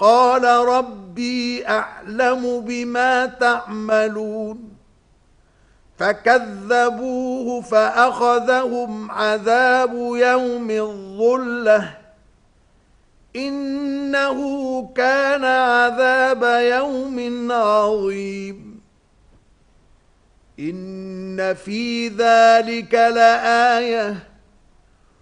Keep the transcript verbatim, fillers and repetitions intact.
قال ربي أعلم بما تعملون فكذبوه فأخذهم عذاب يوم الظلة إنه كان عذاب يوم عظيم إن في ذلك لآية